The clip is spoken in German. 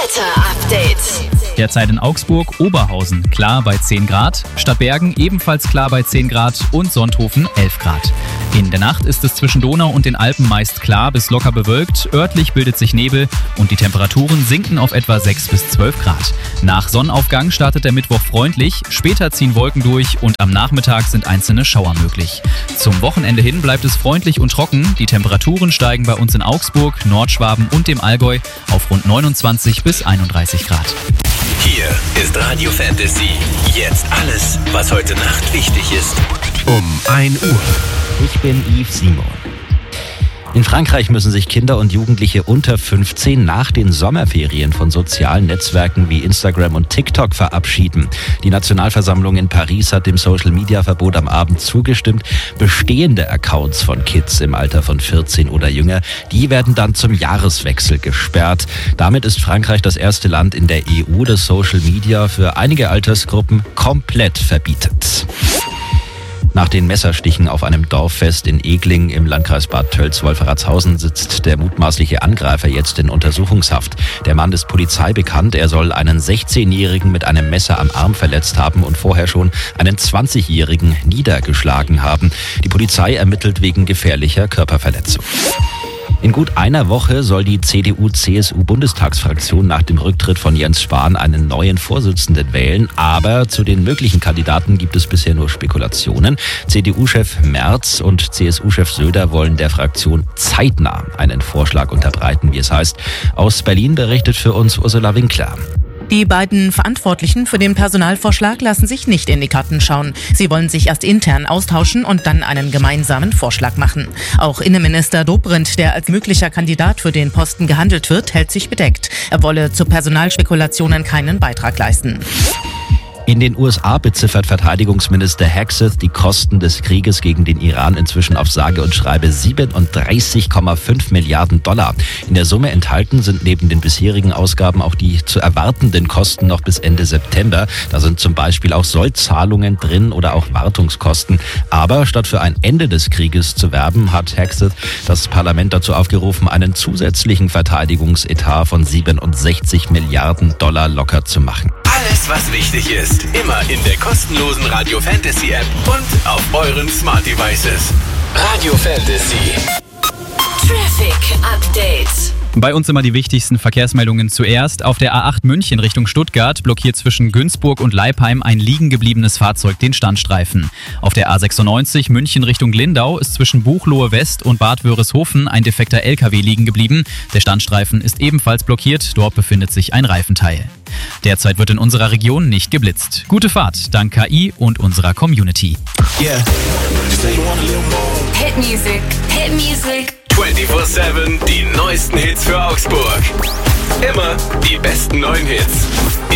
Wetter-Update. Derzeit in Augsburg, Oberhausen klar bei 10 Grad, Stadtbergen ebenfalls klar bei 10 Grad und Sonthofen 11 Grad. In der Nacht ist es zwischen Donau und den Alpen meist klar bis locker bewölkt, örtlich bildet sich Nebel und die Temperaturen sinken auf etwa 6 bis 12 Grad. Nach Sonnenaufgang startet der Mittwoch freundlich, später ziehen Wolken durch und am Nachmittag sind einzelne Schauer möglich. Zum Wochenende hin bleibt es freundlich und trocken, die Temperaturen steigen bei uns in Augsburg, Nordschwaben und dem Allgäu auf rund 29 bis 31 Grad. Hier ist Radio Fantasy. Jetzt alles, was heute Nacht wichtig ist. Um 1 Uhr. Ich bin Yves Simon. In Frankreich müssen sich Kinder und Jugendliche unter 15 nach den Sommerferien von sozialen Netzwerken wie Instagram und TikTok verabschieden. Die Nationalversammlung in Paris hat dem Social-Media-Verbot am Abend zugestimmt. Bestehende Accounts von Kids im Alter von 14 oder jünger, die werden dann zum Jahreswechsel gesperrt. Damit ist Frankreich das erste Land in der EU, das Social Media für einige Altersgruppen komplett verbietet. Nach den Messerstichen auf einem Dorffest in Egling im Landkreis Bad Tölz-Wolfratshausen sitzt der mutmaßliche Angreifer jetzt in Untersuchungshaft. Der Mann ist Polizei bekannt. Er soll einen 16-Jährigen mit einem Messer am Arm verletzt haben und vorher schon einen 20-Jährigen niedergeschlagen haben. Die Polizei ermittelt wegen gefährlicher Körperverletzung. In gut einer Woche soll die CDU-CSU-Bundestagsfraktion nach dem Rücktritt von Jens Spahn einen neuen Vorsitzenden wählen. Aber zu den möglichen Kandidaten gibt es bisher nur Spekulationen. CDU-Chef Merz und CSU-Chef Söder wollen der Fraktion zeitnah einen Vorschlag unterbreiten, wie es heißt. Aus Berlin berichtet für uns Ursula Winkler. Die beiden Verantwortlichen für den Personalvorschlag lassen sich nicht in die Karten schauen. Sie wollen sich erst intern austauschen und dann einen gemeinsamen Vorschlag machen. Auch Innenminister Dobrindt, der als möglicher Kandidat für den Posten gehandelt wird, hält sich bedeckt. Er wolle zu Personalspekulationen keinen Beitrag leisten. In den USA beziffert Verteidigungsminister Hegseth die Kosten des Krieges gegen den Iran inzwischen auf sage und schreibe 37,5 Milliarden $. In der Summe enthalten sind neben den bisherigen Ausgaben auch die zu erwartenden Kosten noch bis Ende September. Da sind zum Beispiel auch Sollzahlungen drin oder auch Wartungskosten. Aber statt für ein Ende des Krieges zu werben, hat Hegseth das Parlament dazu aufgerufen, einen zusätzlichen Verteidigungsetat von 67 Milliarden $ locker zu machen. Alles, was wichtig ist, immer in der kostenlosen Radio Fantasy App und auf euren Smart Devices. Radio Fantasy. Traffic Update. Bei uns immer die wichtigsten Verkehrsmeldungen zuerst. Auf der A8 München Richtung Stuttgart blockiert zwischen Günzburg und Leipheim ein liegen gebliebenes Fahrzeug den Standstreifen. Auf der A96 München Richtung Lindau ist zwischen Buchloe West und Bad Wörishofen ein defekter LKW liegen geblieben. Der Standstreifen ist ebenfalls blockiert, dort befindet sich ein Reifenteil. Derzeit wird in unserer Region nicht geblitzt. Gute Fahrt, dank KI und unserer Community. Yeah. Hit Music. Hit Music. 24/7 die neuesten Hits für Augsburg. Immer die besten neuen Hits.